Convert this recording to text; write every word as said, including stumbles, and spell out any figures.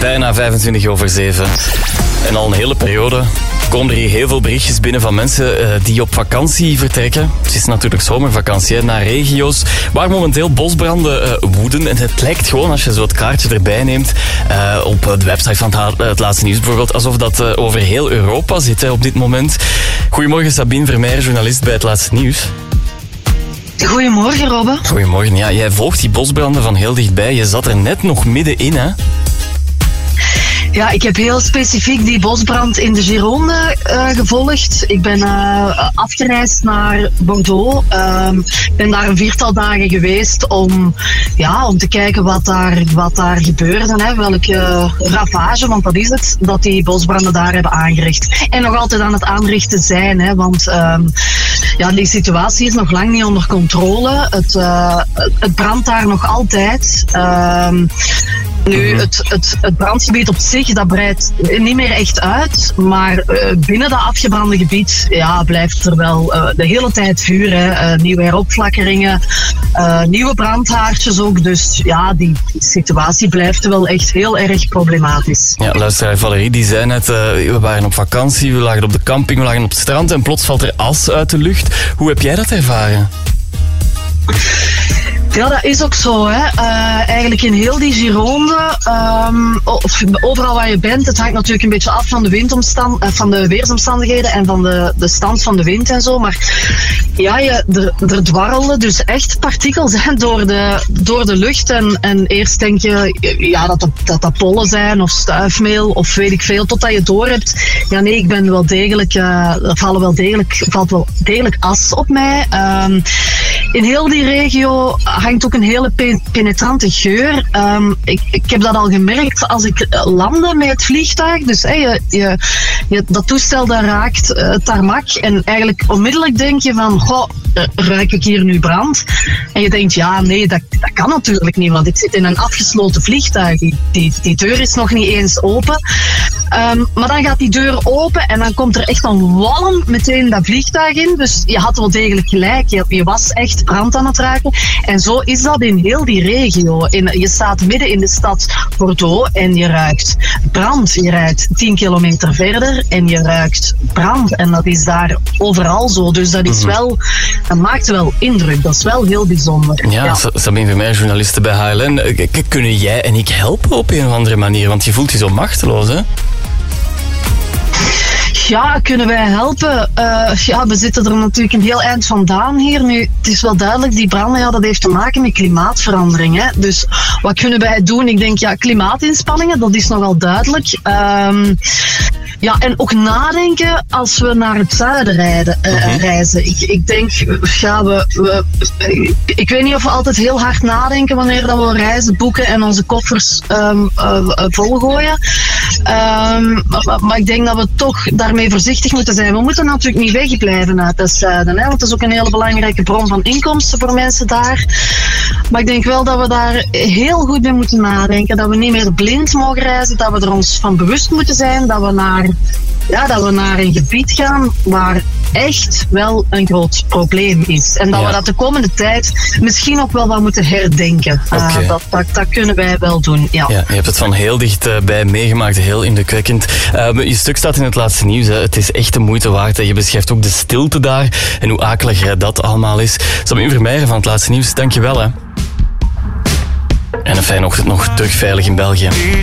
bijna vijfentwintig over zeven. En al een hele periode komen er hier heel veel berichtjes binnen van mensen uh, die op vakantie vertrekken. Het is natuurlijk zomervakantie, hè, naar regio's waar momenteel bosbranden uh, woeden. En het lijkt gewoon, als je zo het kaartje erbij neemt, uh, op de website van het, het laatste nieuws bijvoorbeeld, alsof dat uh, over heel Europa zit hè, op dit moment. Goedemorgen, Sabine Vermeijer, journalist bij het laatste nieuws. Goedemorgen, Robbe. Goedemorgen. Ja, jij volgt die bosbranden van heel dichtbij. Je zat er net nog middenin, hè? Ja, ik heb heel specifiek die bosbrand in de Gironde uh, gevolgd. Ik ben uh, afgereisd naar Bordeaux. Uh, ben daar een viertal dagen geweest om, ja, om te kijken wat daar, wat daar gebeurde. Hè. Welke ravage, want dat is het, dat die bosbranden daar hebben aangericht. En nog altijd aan het aanrichten zijn, hè, want uh, ja, die situatie is nog lang niet onder controle. Het, uh, het brandt daar nog altijd. Uh, Nu, het, het, het brandgebied op zich, dat breidt niet meer echt uit. Maar uh, binnen dat afgebrande gebied ja, blijft er wel uh, de hele tijd vuur. Hè. Uh, nieuwe heropflakkeringen, uh, nieuwe brandhaartjes ook. Dus ja, die situatie blijft wel echt heel erg problematisch. Ja, luisteraar Valerie, die zei net, uh, we waren op vakantie, we lagen op de camping, we lagen op het strand en plots valt er as uit de lucht. Hoe heb jij dat ervaren? Ja, dat is ook zo. Hè. Uh, eigenlijk in heel die Gironde, um, overal waar je bent, het hangt natuurlijk een beetje af van de, windomstand, uh, van de weersomstandigheden en van de, de stand van de wind en zo. Maar ja, je, er, er dwarrelden dus echt partikels hè, door, de, door de lucht. En, en eerst denk je ja, dat, dat dat pollen zijn of stuifmeel of weet ik veel, totdat je door hebt. Ja, nee, ik ben wel degelijk, uh, er vallen wel degelijk, valt wel degelijk as op mij. Um, in heel die regio hangt ook een hele pe- penetrante geur. Um, ik, ik heb dat al gemerkt als ik landde met het vliegtuig. Dus hey, je, je, je, dat toestel dat raakt uh, het tarmac. En eigenlijk onmiddellijk denk je van, goh, uh, ruik ik hier nu brand? En je denkt, ja, nee, dat, dat kan natuurlijk niet. Want ik zit in een afgesloten vliegtuig. Die, die, die deur is nog niet eens open. Um, maar dan gaat die deur open en dan komt er echt een walm meteen dat vliegtuig in. Dus je had wel degelijk gelijk. Je, je was echt brand aan het ruiken. En zo is dat in heel die regio. In, je staat midden in de stad Bordeaux en je ruikt brand. Je rijdt tien kilometer verder en je ruikt brand. En dat is daar overal zo. Dus dat is wel, dat maakt wel indruk. Dat is wel heel bijzonder. Ja, ja. Sabine Vermeijer, journaliste bij H L N. Kunnen jij en ik helpen op een of andere manier? Want je voelt je zo machteloos, hè? Ja, kunnen wij helpen? Uh, ja, we zitten er natuurlijk een heel eind vandaan hier. Nu, het is wel duidelijk, die branden, ja, dat heeft te maken met klimaatverandering. Hè. Dus wat kunnen wij doen? Ik denk, ja, klimaatinspanningen, dat is nogal duidelijk. Um, ja, en ook nadenken als we naar het zuiden rijden, uh, okay. reizen. Ik, ik denk, ja, we, we, ik weet niet of we altijd heel hard nadenken wanneer dat we reizen boeken en onze koffers um, uh, volgooien. Um, maar, maar ik denk dat we toch daarmee voorzichtig moeten zijn. We moeten natuurlijk niet wegblijven uit het zuiden, hè, want dat is ook een hele belangrijke bron van inkomsten voor mensen daar. Maar ik denk wel dat we daar heel goed mee moeten nadenken. Dat we niet meer blind mogen reizen, dat we er ons van bewust moeten zijn, dat we naar, ja, dat we naar een gebied gaan waar echt wel een groot probleem is. En dat ja. we dat de komende tijd misschien ook wel wat moeten herdenken. Okay. Uh, dat, dat, dat kunnen wij wel doen, ja. ja. Je hebt het van heel dichtbij meegemaakt, heel indrukwekkend. Uh, je stuk staat in het laatste nieuws. Hè. Het is echt de moeite waard. Hè. Je beschrijft ook de stilte daar en hoe akelig dat allemaal is. Sabine Vermeijer van het laatste nieuws, dankjewel. Hè. En een fijne ochtend nog, terug veilig in België.